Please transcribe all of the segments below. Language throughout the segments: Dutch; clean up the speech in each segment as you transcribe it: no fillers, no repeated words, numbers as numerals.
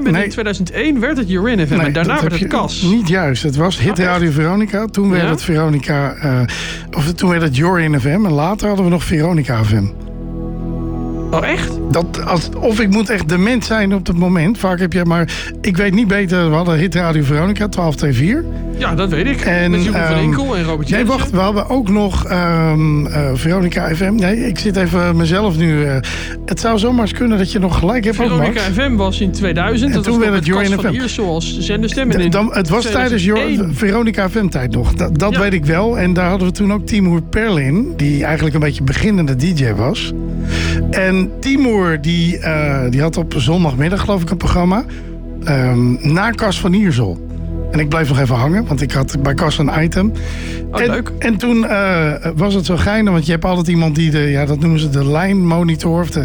En in 2001 werd het Jorin FM. En daarna werd het Cas. Niet juist. Het was Hit Radio Veronica. Toen werd het Veronica... toen werd het Jorin FM. En later hadden we nog Veronica FM. Oh, echt? Of ik moet echt dement zijn op het moment. Vaak heb je maar... Ik weet niet beter. We hadden Hit Radio Veronica 1224. Ja, dat weet ik. En, met Jeroen van Inkel en Robert Jensen. Nee, wacht. We hadden ook nog Veronica FM. Nee, ik zit even mezelf nu... het zou zomaar eens kunnen dat je nog gelijk hebt. Veronica FM was in 2000. En toen werd het Jorin FM. Iersel als zenderstem. Het was tijdens Veronica FM-tijd nog. Dat weet ik wel. En daar hadden we toen ook Timur Perlin. Die eigenlijk een beetje beginnende DJ was. En Timur die had op zondagmiddag geloof ik een programma. Na Cas van Iersel. En ik bleef nog even hangen, want ik had bij Cas een item. Leuk. En toen was het zo geinig, want je hebt altijd iemand die dat noemen ze de lijnmonitor. Of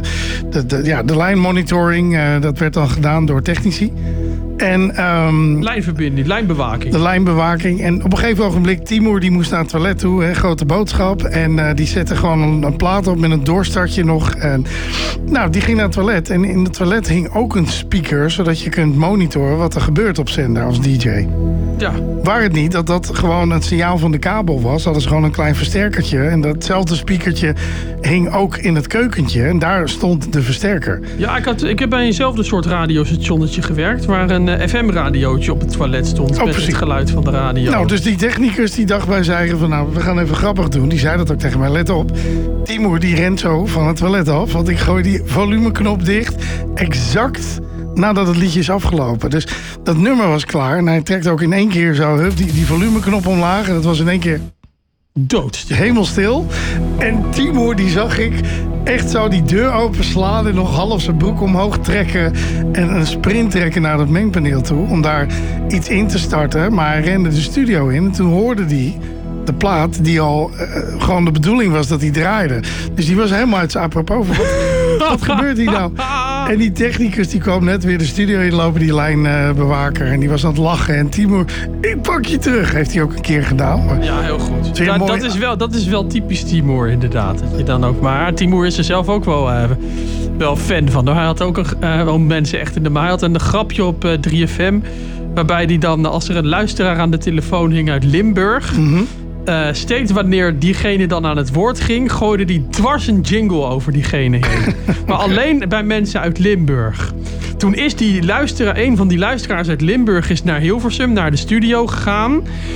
de lijnmonitoring, dat werd dan gedaan door technici. En, lijnverbinding, lijnbewaking. De lijnbewaking. En op een gegeven ogenblik, Timur die moest naar het toilet toe. Grote boodschap. En die zette gewoon een plaat op met een doorstartje nog. En, die ging naar het toilet. En in het toilet hing ook een speaker. Zodat je kunt monitoren wat er gebeurt op zender als DJ. Ja. Waar het niet dat gewoon het signaal van de kabel was. Hadden ze gewoon een klein versterkertje. En datzelfde speakertje hing ook in het keukentje. En daar stond de versterker. Ja, ik heb bij eenzelfde soort radiostationnetje gewerkt. Waar een FM-radiootje op het toilet stond. Met het geluid van de radio. Nou, dus die technicus die dacht bij zeggen van we gaan even grappig doen. Die zei dat ook tegen mij. Let op. Timur die rent zo van het toilet af. Want ik gooi die volumeknop dicht. Exact nadat het liedje is afgelopen. Dus dat nummer was klaar. En hij trekt ook in één keer zo die volumeknop omlaag. En dat was in één keer doodstil. Hemelstil. En Timur die zag ik echt zo die deur openslaan en nog half zijn broek omhoog trekken en een sprint trekken naar het mengpaneel toe om daar iets in te starten. Maar hij rende de studio in en toen hoorde hij de plaat die al gewoon de bedoeling was dat hij draaide. Dus die was helemaal uit zijn apropos. Wat gebeurt hier nou? En die technicus die kwam net weer de studio inlopen, die lijnbewaker. En die was aan het lachen. En Timur, ik pak je terug. Heeft hij ook een keer gedaan. Maar ja, heel goed. Dat is wel typisch Timur inderdaad. Dat je dan ook, maar Timur is er zelf ook wel fan van. Hij had ook wel mensen echt in de maai. Hij had een grapje op 3FM. Waarbij die dan, als er een luisteraar aan de telefoon hing uit Limburg... Mm-hmm. Steeds wanneer diegene dan aan het woord ging, gooide die dwars een jingle over diegene heen. Maar alleen bij mensen uit Limburg. Toen is een van die luisteraars uit Limburg is naar Hilversum, naar de studio gegaan.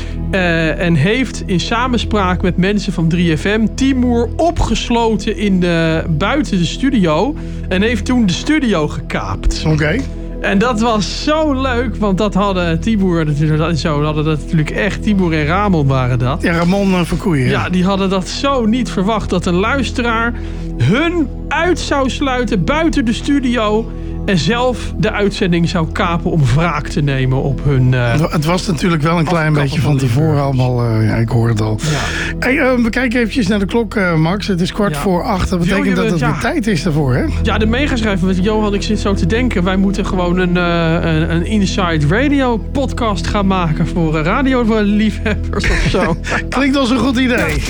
En heeft in samenspraak met mensen van 3FM Timur opgesloten buiten de studio. En heeft toen de studio gekaapt. Oké. En dat was zo leuk, want dat hadden Timur natuurlijk echt. Timur en Ramon waren dat. Ja, Ramon Verkoeien. Ja, die hadden dat zo niet verwacht dat een luisteraar hun uit zou sluiten buiten de studio en zelf de uitzending zou kapen om wraak te nemen op hun... Het was natuurlijk wel een klein beetje van tevoren allemaal. Ik hoor het al. Ja. Hey, we kijken eventjes naar de klok, Max. Het is 7:15. Dat betekent dat het weer tijd is daarvoor, hè? Ja, de megaschrijver met Johan, ik zit zo te denken. Wij moeten gewoon een Inside Radio podcast gaan maken voor radioliefhebbers of zo. Klinkt als een goed idee.